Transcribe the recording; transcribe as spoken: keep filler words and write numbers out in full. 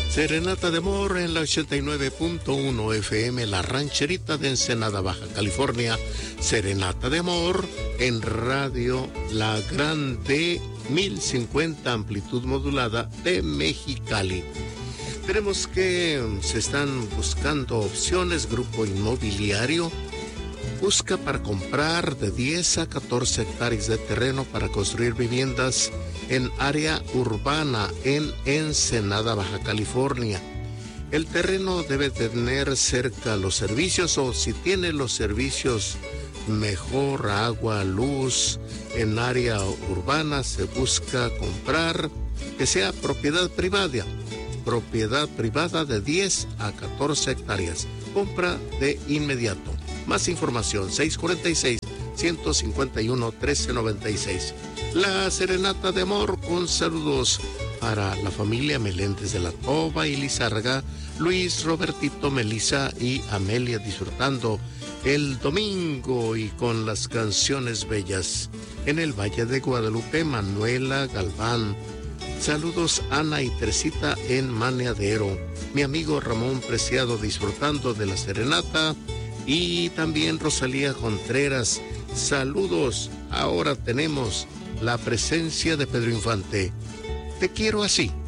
Serenata de Amor en la ochenta y nueve punto uno F M, La Rancherita de Ensenada, Baja California. Serenata de Amor en Radio La Grande, mil cincuenta amplitud modulada de Mexicali. Tenemos que se están buscando opciones. Grupo Inmobiliario busca para comprar de diez a catorce hectáreas de terreno para construir viviendas en área urbana en Ensenada, Baja California. El terreno debe tener cerca los servicios, o si tiene los servicios, mejor, agua, luz. En área urbana se busca comprar que sea propiedad privada, propiedad privada de diez a catorce hectáreas. Compra de inmediato. Más información, seis cuatro seis, uno cinco uno, uno tres nueve seis. La Serenata de Amor con saludos para la familia Meléndez de la Toba y Lizarga, Luis, Robertito, Melissa y Amelia, disfrutando el domingo y con las canciones bellas. En el Valle de Guadalupe, Manuela Galván. Saludos Ana y Teresita en Maneadero. Mi amigo Ramón Preciado disfrutando de la serenata. Y también Rosalía Contreras. Saludos. Ahora tenemos la presencia de Pedro Infante. Te quiero así.